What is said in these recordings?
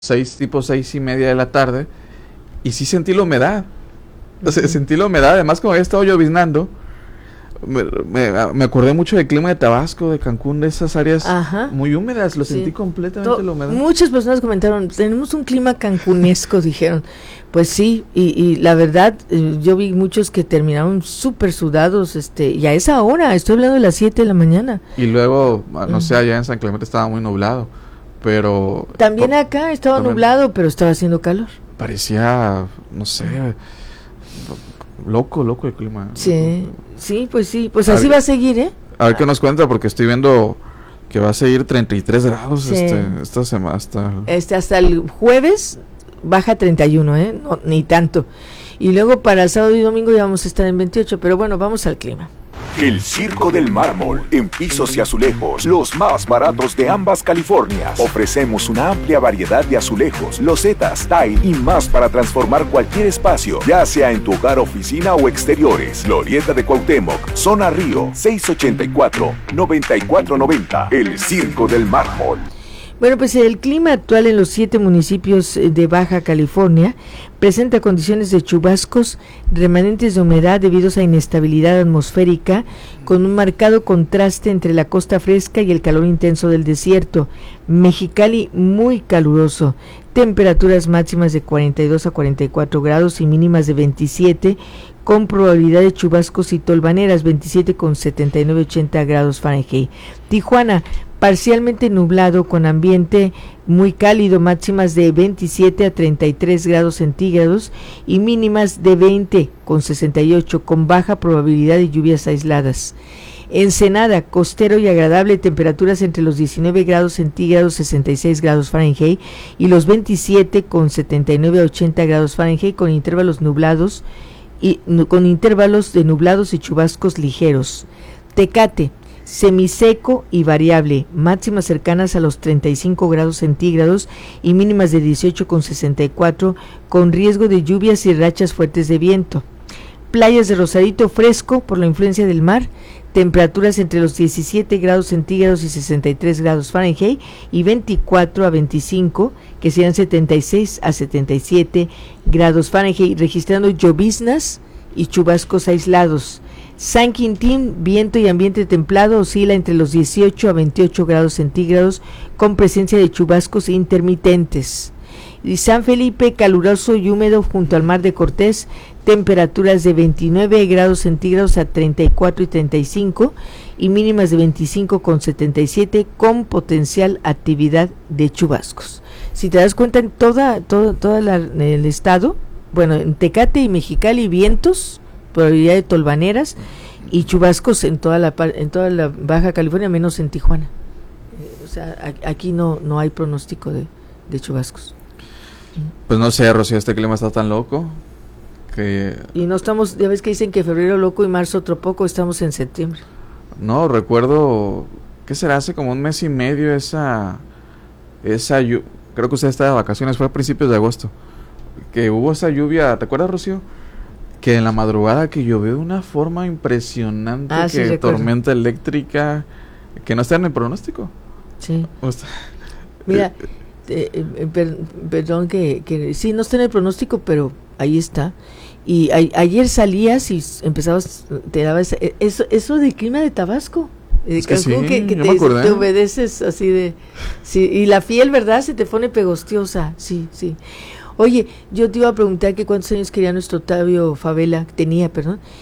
tipo 6:30 de la tarde, y sí sentí la humedad. O sea, sentí la humedad, además como había estado lloviznando, me acordé mucho del clima de Tabasco, de Cancún, de esas áreas muy húmedas, lo sentí completamente la humedad. Muchas personas comentaron, tenemos un clima cancunesco, dijeron. Pues sí, y la verdad, yo vi muchos que terminaron súper sudados, y a esa hora, estoy hablando de las 7 de la mañana. Y luego, no sé, allá en San Clemente estaba muy nublado, pero... También acá estaba nublado, pero estaba haciendo calor. Parecía, no sé, loco el clima. Sí, pues así va a seguir, ¿eh? A ver qué nos cuenta, porque estoy viendo que va a seguir 33 grados esta semana. Hasta el jueves baja 31, no, ni tanto. Y luego para el sábado y domingo ya vamos a estar en 28, pero bueno, vamos al clima. El Circo del Mármol, en pisos y azulejos, los más baratos de ambas Californias. Ofrecemos una amplia variedad de azulejos, losetas, tile y más para transformar cualquier espacio, ya sea en tu hogar, oficina o exteriores. Glorieta de Cuauhtémoc, Zona Río, 684-9490. El Circo del Mármol. Bueno, pues el clima actual en los 7 municipios de Baja California presenta condiciones de chubascos, remanentes de humedad debido a inestabilidad atmosférica, con un marcado contraste entre la costa fresca y el calor intenso del desierto. Mexicali muy caluroso, temperaturas máximas de 42 a 44 grados y mínimas de 27, con probabilidad de chubascos y tolvaneras, 27 con 79-80 grados Fahrenheit. Tijuana, parcialmente nublado con ambiente muy cálido, máximas de 27 a 33 grados centígrados y mínimas de 20 con 68, con baja probabilidad de lluvias aisladas. Ensenada, costero y agradable, temperaturas entre los 19 grados centígrados, 66 grados Fahrenheit y los 27 con 79 a 80 grados Fahrenheit, con intervalos nublados y con intervalos de nublados y chubascos ligeros. Tecate, semiseco y variable, máximas cercanas a los 35 grados centígrados y mínimas de 18 con 64, con riesgo de lluvias y rachas fuertes de viento. Playas de Rosarito, fresco por la influencia del mar, temperaturas entre los 17 grados centígrados y 63 grados Fahrenheit y 24 a 25, que serían 76 a 77 grados Fahrenheit, registrando lloviznas y chubascos aislados. San Quintín, viento y ambiente templado, oscila entre los 18 a 28 grados centígrados, con presencia de chubascos intermitentes. Y San Felipe, caluroso y húmedo junto al mar de Cortés, temperaturas de 29 grados centígrados a 34 y 35 y mínimas de 25 con 77, con potencial actividad de chubascos. Si te das cuenta, en toda el estado, bueno, en Tecate y Mexicali, vientos, probabilidad de tolvaneras y chubascos en toda la Baja California, menos en Tijuana. O sea, aquí no hay pronóstico de chubascos. Pues no sé, Rocío, este clima está tan loco que... Y no estamos, ya ves que dicen que febrero loco y marzo otro poco, estamos en septiembre. No, recuerdo, ¿qué será? Hace como un mes y medio creo que usted estaba de vacaciones, fue a principios de agosto, que hubo esa lluvia, ¿te acuerdas, Rocío? Que en la madrugada que llovió de una forma impresionante, que tormenta eléctrica, que no está en el pronóstico. Sí. Mira, perdón que sí, no está en el pronóstico, pero ahí está. Y ayer salías y empezabas, te dabas eso de clima de Tabasco. De Cancún, que te obedeces así de... Sí, y la piel, ¿verdad? Se te pone pegostiosa, sí. Oye, yo te iba a preguntar que cuántos años quería nuestro Octavio Favela, tenía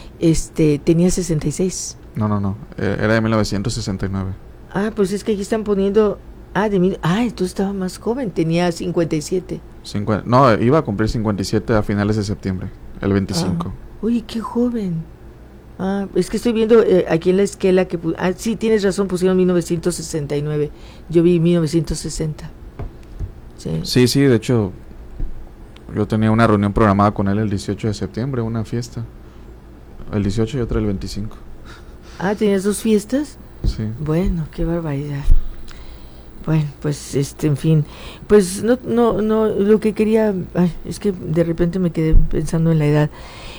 66. No, era de 1969. Ah, pues es que aquí están poniendo... entonces estaba más joven, tenía 57. No, iba a cumplir 57 a finales de septiembre, el 25. Oye, qué joven. Es que estoy viendo aquí en la esquela que... sí, tienes razón, pusieron 1969. Yo vi 1960. Sí, de hecho... Yo tenía una reunión programada con él el 18 de septiembre, una fiesta. El 18 y otra el 25. ¿Tenías 2 fiestas? Sí. Bueno, qué barbaridad. Bueno, pues en fin, pues no, lo que quería, es que de repente me quedé pensando en la edad.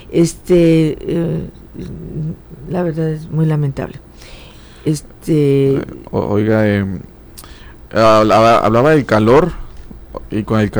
La verdad es muy lamentable. Oiga, hablaba del calor Y con el